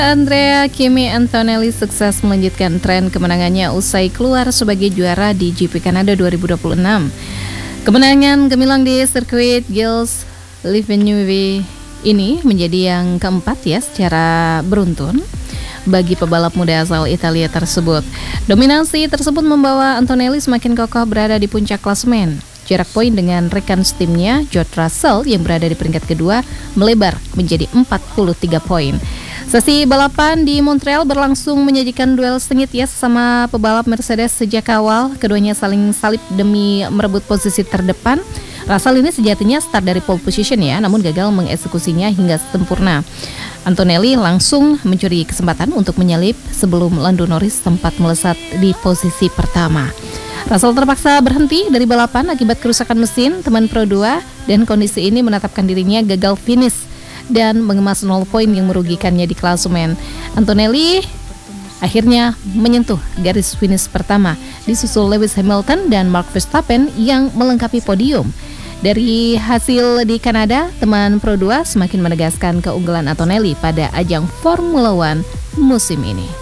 Andrea Kimi Antonelli sukses melanjutkan tren kemenangannya usai keluar sebagai juara di GP Kanada 2026. Kemenangan gemilang di sirkuit Gilles Villeneuve ini menjadi yang keempat ya secara beruntun bagi pebalap muda asal Italia tersebut. Dominasi tersebut membawa Antonelli semakin kokoh berada di puncak klasemen. Jarak poin dengan rekan timnya George Russell yang berada di peringkat kedua melebar menjadi 43 poin. Sesi balapan di Montreal berlangsung menyajikan duel sengit ya sesama pebalap Mercedes sejak awal. Keduanya saling salip demi merebut posisi terdepan. Russell ini sejatinya start dari pole position ya, namun gagal mengeksekusinya hingga sempurna. Antonelli langsung mencuri kesempatan untuk menyalip sebelum Lando Norris sempat melesat di posisi pertama. Russell terpaksa berhenti dari balapan akibat kerusakan mesin teman Pro 2 dan kondisi ini menetapkan dirinya gagal finish dan mengemas 0 poin yang merugikannya di klasemen. Antonelli akhirnya menyentuh garis finish pertama, disusul Lewis Hamilton dan Max Verstappen yang melengkapi podium. Dari hasil di Kanada, teman Pro 2 semakin menegaskan keunggulan Antonelli pada ajang Formula One musim ini.